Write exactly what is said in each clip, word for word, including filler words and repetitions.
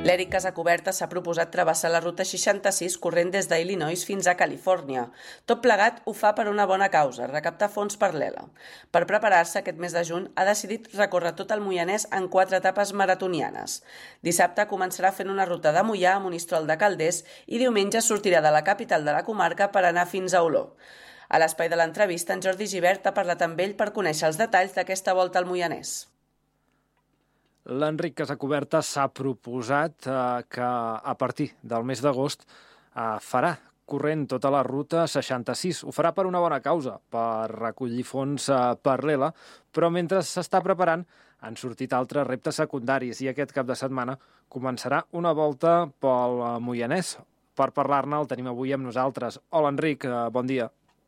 L'Eric Casacuberta s'ha proposat travessar la ruta seixanta-sis corrent des d'Illinois fins a Califòrnia. Tot plegat ho fa per una bona causa, recaptar fons per l'E L A. Per preparar-se aquest mes de juny ha decidit recórrer tot el Moianès en quatre etapes maratonianes. Dissabte començarà fent una ruta de Moià a Monistrol de Calders i diumenge sortirà de la capital de la comarca per anar fins a Oló. A l'espai de l'entrevista, en Jordi Gibert ha parlat amb ell per conèixer els detalls d'aquesta volta al Moianès. L'Enric Casacuberta s'ha proposat eh, que a partir del mes d'agost eh, farà corrent tota la ruta seixanta-sis. Ho farà per una bona causa, per recollir fons eh, per l'E L A, però mentre s'està preparant han sortit altres reptes secundaris i aquest cap de setmana començarà una volta pel Moianès. Per parlar-ne el tenim avui amb nosaltres. Hola, Enric, eh, bon dia.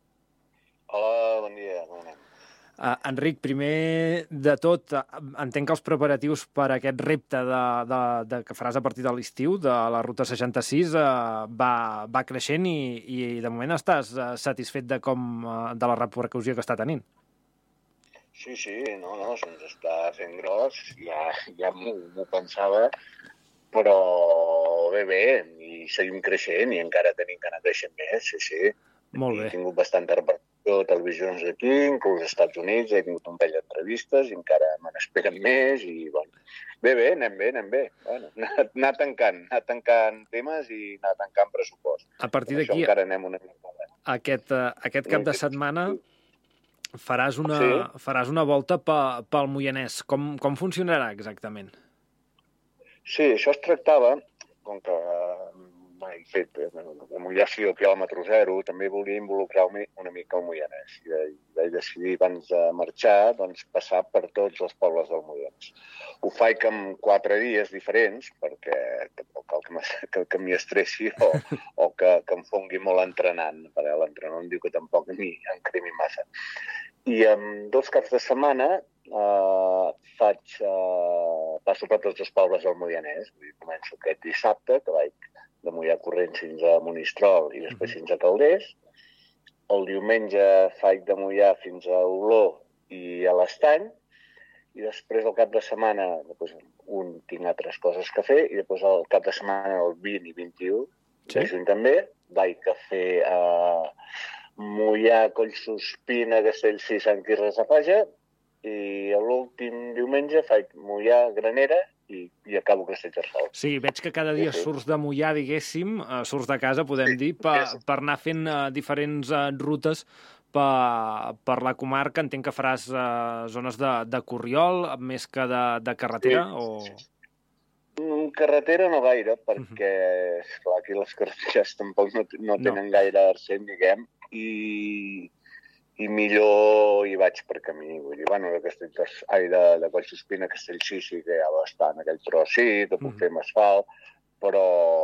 Hola, bon dia, com anem? Uh, Enric, primer de tot, uh, entenc que els preparatius per aquest repte de, de, de, que faràs a partir de l'estiu, de la ruta seixanta-sis, uh, va, va creixent i, i de moment estàs uh, satisfet de, com, uh, de la repercussió que està tenint. Sí, sí, no, no, se'ns està fent gros, ja, ja m'ho pensava, però bé, bé, i seguim creixent i encara tenim que anar creixent més, sí, sí. Molt bé. He tingut bastanta repercussió a televisions aquí, inclús als Estats Units, he tingut un parell d'entrevistes i encara me n'esperen més i, bueno, bé, bé, anem bé, anem bé. Bueno, anar, anar tancant, anar tancant temes i anar tancant pressupost. A partir d'aquí, encara anem una mica. Aquest, uh, aquest cap de setmana faràs una, sí. faràs una volta pel Moianès. Com, com funcionarà exactament? Sí, això es tractava, com que mai fet, el Moià sí, el quilòmetre zero, també volia involucrar-me una mica al Moianès. I vaig decidir, abans de marxar, doncs, passar per tots els pobles del Moianès. Ho faig en quatre dies diferents, perquè tampoc cal que, que m'hi estressi o, o que, que em fongui molt entrenant, perquè l'entrenador em diu que tampoc a mi em cremi massa. I en dos caps de setmana eh, faig, eh, passo per tots els pobles del Moianès. Vull dir, començo aquest dissabte, que vaig de Moià corrent fins a Monistrol i després fins a Calders. El diumenge faig de Moià fins a Oló i a l'Estany. I després, el cap de setmana, després, un tinc altres coses que fer, i després el cap de setmana, el vint i vint-i-u, sí. de juny també, vaig a fer a Moià, Collsuspina, Castellcir, Sant Quirze de Safaja, i l'últim diumenge faig Moià, Granera, i, i acabo Castellterçol. Sí, veig que cada dia sí, sí. surts de Moià, diguéssim, uh, surts de casa, podem sí, dir, per, sí. per anar fent uh, diferents uh, rutes per, per la comarca. Entenc que faràs uh, zones de, de corriol, més que de, de carretera? Sí, o... sí, sí. Carretera no gaire, perquè, uh-huh. esclar, aquí les carreteres tampoc no, no tenen no. gaire arcent, diguem, i... i millor hi vaig per camí. Vull dir, bueno, de Castellters, ai, de, de Collsuspina a Castellcir sí que ja va estar en aquell tros, sí, que puc mm. fer amb asfalt, però...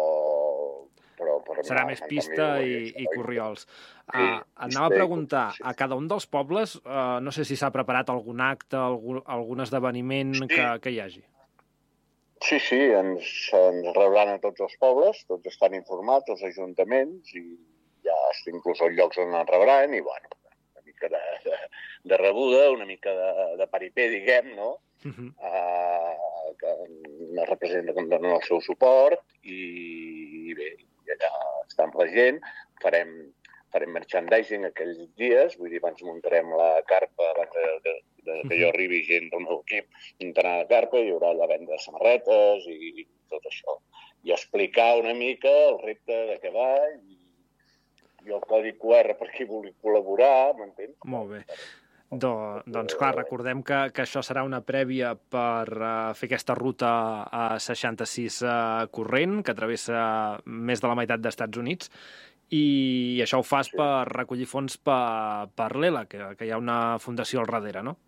però, però serà no, més pista i, i corriols. Sí, uh, anava a preguntar, sí. a cada un dels pobles, uh, no sé si s'ha preparat algun acte, algun, algun esdeveniment sí. que, que hi hagi. Sí, sí, ens, ens rebran a tots els pobles, tots estan informats, els ajuntaments, i ja estic inclús als llocs on ens rebran, i bueno, De, de, de rebuda, una mica de, de paripé, diguem, no? Uh-huh. Uh, que me representa com donen el seu suport i, i bé, i allà està amb la gent. Farem, farem merchandising aquells dies, vull dir, abans muntarem la carpa, abans de, de, de que jo arribi gent del meu equip, muntarà la carpa, hi haurà la venda de samarretes i, i tot això. I explicar una mica el repte de què va i i el codi cu erre per qui vulgui col·laborar, m'entens? Molt bé. Do, doncs clar, recordem que, que això serà una prèvia per uh, fer aquesta ruta a seixanta-sis uh, corrent, que travessa més de la meitat d'Estats Units, i això ho fas sí. per recollir fons per, per l'E L A, que, que hi ha una fundació al darrere, no?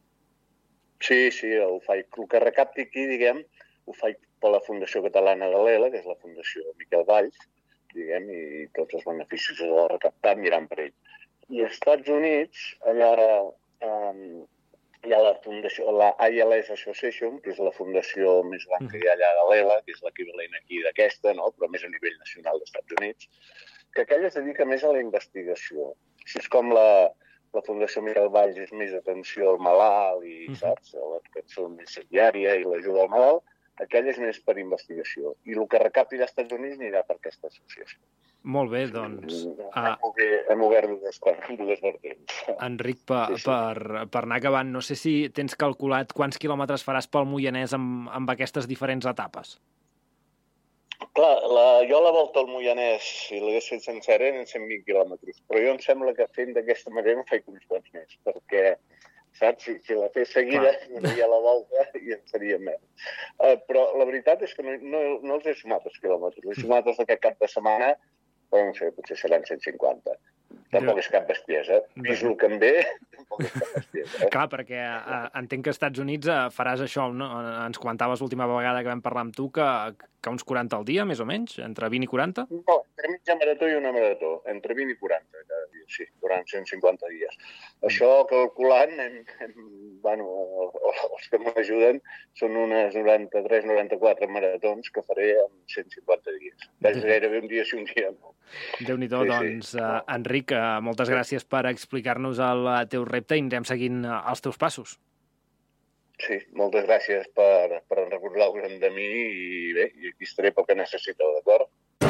Sí, sí, ho faig. El que recapti aquí, diguem, ho faig per la Fundació Catalana de l'E L A, que és la Fundació Miquel Valls, diguem, i tots els beneficis de la recaptat aniran per ell. I als Estats Units, allà um, hi ha la fundació, la I L S Association, que és la fundació més gran que hi ha allà de l'E L A, que és l'equivalent aquí d'aquesta, no? Però més a nivell nacional dels Estats Units, que aquella es dedica més a la investigació. Així és com la, la Fundació Miquel Valls és més atenció al malalt i, uh-huh. saps, l'atenció més diària i l'ajuda al malalt, aquell és més per investigació. I el que recapti dels Estats Units anirà per aquesta associació. Molt bé, doncs... Hem, uh... hem obert dues, dues vertents. Enric, per, sí, sí. per, per anar acabant, no sé si tens calculat quants quilòmetres faràs pel Moianès amb, amb aquestes diferents etapes. Clar, la, jo la volta al Moianès, si l'hagués fet sencera, eren cent vint quilòmetres, però jo em sembla que fent d'aquesta manera em faig uns quants més, perquè, saps, si, si la fes seguida, aniria a la volta i en seria més. Uh, però la veritat és que no, no, no els he sumat els quilòmetres, els he sumat els d'aquest cap de setmana, però no sé, potser seran cent cinquanta. Tampoc és cap bestiesa. Vist el que em ve, tampoc és cap bestiesa. Eh? Clar, perquè eh, entenc que als Estats Units eh, faràs això, no? Ens comentaves l'última vegada que vam parlar amb tu que, que uns quaranta al dia, més o menys? Entre vint i quaranta? No, entre mitja marató i una marató. Entre vint i quaranta cada dia, sí, durant cent cinquanta dies. Això, calculant, hem, hem, bueno, els que m'ajuden són unes noranta-tres noranta-quatre maratons que faré en cent cinquanta dies. És gairebé un dia sí, un dia no. Déu-n'hi-do, sí, doncs, sí. Uh, Enric, uh, moltes gràcies per explicar-nos el teu repte i anirem seguint uh, els teus passos. Sí, moltes gràcies per, per recordar-vos de mi i bé, i aquí estaré pel que necessiteu, d'acord?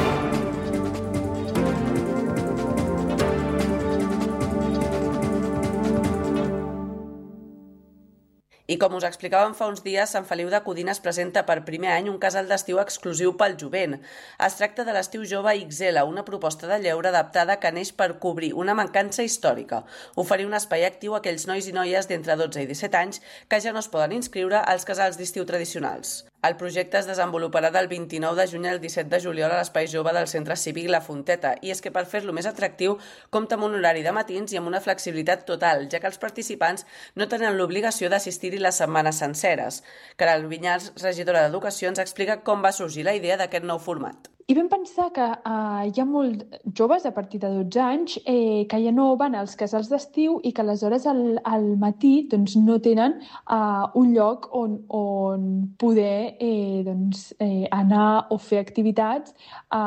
I com us explicàvem fa uns dies, Sant Feliu de Codines presenta per primer any un casal d'estiu exclusiu pel jovent. Es tracta de l'estiu jove X L, una proposta de lleure adaptada que neix per cobrir una mancança històrica, oferir un espai actiu a aquells nois i noies d'entre dotze i disset anys que ja no es poden inscriure als casals d'estiu tradicionals. El projecte es desenvoluparà del vint-i-nou de juny al disset de juliol a l'Espai Jove del Centre Cívic La Fonteta, i és que per fer-lo més atractiu compta amb un horari de matins i amb una flexibilitat total, ja que els participants no tenen l'obligació d'assistir-hi les setmanes senceres. Caral Vinyals, regidora d'Educació, ens explica com va sorgir la idea d'aquest nou format. I vam pensar que eh, hi ha molts joves a partir de dotze anys eh, que ja no van als casals d'estiu i que aleshores al, al matí doncs, no tenen eh, un lloc on, on poder eh, doncs, eh, anar o fer activitats eh,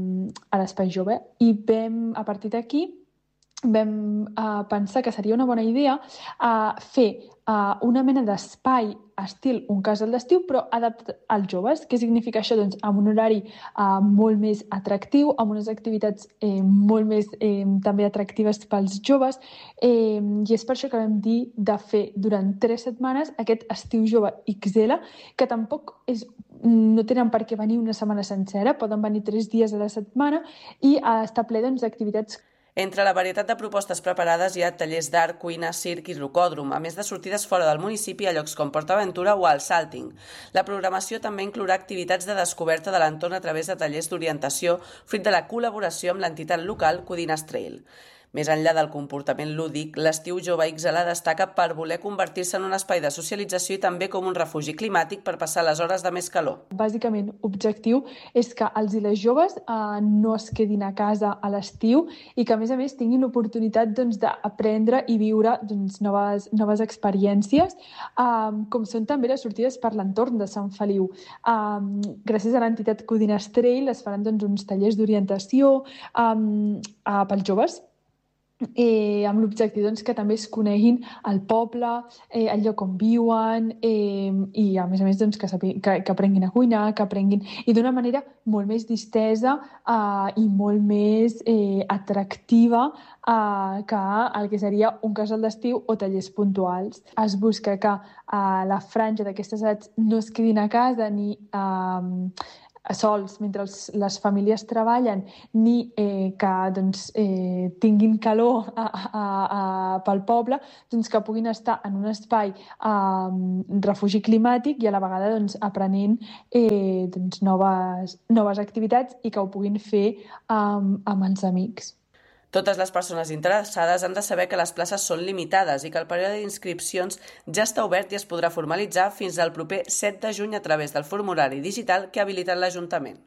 a l'espai jove. I vam, a partir d'aquí vam eh, pensar que seria una bona idea eh, fer eh, una mena d'espai estil un casal d'estiu, però adaptat als joves. Què significa això? Doncs amb un horari eh, molt més atractiu, amb unes activitats eh, molt més eh, també atractives pels joves, eh, i és per això que vam dir de fer durant tres setmanes aquest estiu jove X L, que tampoc és, no tenen per què venir una setmana sencera, poden venir tres dies a la setmana i eh, estar ple doncs, d'activitats. Entre la varietat de propostes preparades hi ha tallers d'art, cuina, circ i rocòdrom, a més de sortides fora del municipi a llocs com PortAventura o al Salting. La programació també inclourà activitats de descoberta de l'entorn a través de tallers d'orientació, fruit de la col·laboració amb l'entitat local Codines Trail. Més enllà del comportament lúdic, l'estiu jove X L destaca per voler convertir-se en un espai de socialització i també com un refugi climàtic per passar les hores de més calor. Bàsicament, l'objectiu és que els i les joves eh, no es quedin a casa a l'estiu i que, a més a més, tinguin l'oportunitat doncs, d'aprendre i viure doncs, noves, noves experiències, eh, com són també les sortides per l'entorn de Sant Feliu. Eh, gràcies a l'entitat Codines Trail es faran doncs, uns tallers d'orientació eh, eh, pels joves, Eh, amb l'objectiu doncs, que també es coneguin el poble, eh, el lloc on viuen eh, i a més a més doncs, que, que, que aprenguin a cuinar, que aprenguin i d'una manera molt més distesa eh, i molt més eh, atractiva eh, que el que seria un casal d'estiu o tallers puntuals. Es busca que eh, la franja d'aquestes edats no es quedin a casa ni eh, sols mentre els, les famílies treballen ni eh, que doncs, eh, tinguin calor a, a, a, pel poble, doncs, que puguin estar en un espai eh, refugi climàtic i a la vegada doncs, aprenent eh, doncs, noves, noves activitats i que ho puguin fer eh, amb els amics. Totes les persones interessades han de saber que les places són limitades i que el període d'inscripcions ja està obert i es podrà formalitzar fins al proper set de juny a través del formulari digital que ha habilitat l'Ajuntament.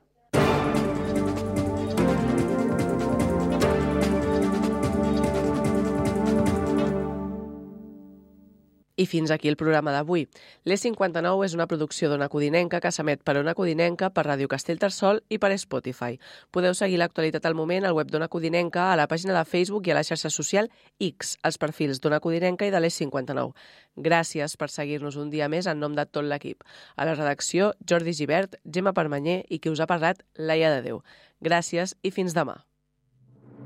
I I fins aquí el programa d'avui. l'E cinquanta-nou és una producció d'Ona Codinenca que s'emet per Ona Codinenca, per Ràdio Castellterçol i per Spotify. Podeu seguir l'actualitat al moment al web d'Ona Codinenca, a la pàgina de Facebook i a la xarxa social X, als perfils d'Ona Codinenca i de l'E cinquanta-nou. Gràcies per seguir-nos un dia més en nom de tot l'equip. A la redacció, Jordi Gibert, Gemma Permanyer i qui us ha parlat, Laia de Déu. Gràcies i fins demà.